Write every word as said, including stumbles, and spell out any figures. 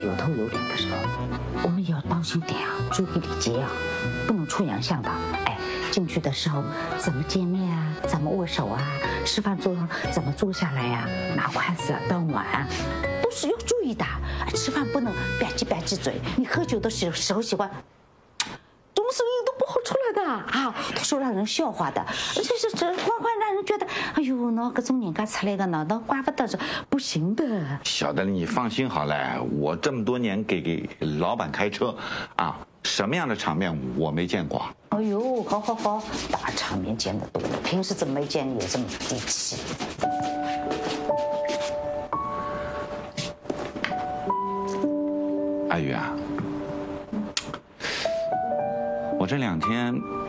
有头有脸的时候，我们也要当心点啊，注意礼节啊，不能出洋相的。哎，进去的时候怎么见面啊？怎么握手啊？吃饭桌上怎么坐下来呀、啊？拿筷子、端碗，都是要注意的。吃饭不能吧唧吧唧嘴，你喝酒的时时候喜欢。这种声音都不好出来的啊，都是让人笑话的，这是这欢欢让人觉得，哎呦，那个中人家出来个呢，那怪不得这不行的。 小的你放心好了，我这么多年给给老板开车，啊，什么样的场面我没见过。 哎呦，好好好，大场面见得多，平时怎么没见你有这么底气？ 阿宇啊。我这两天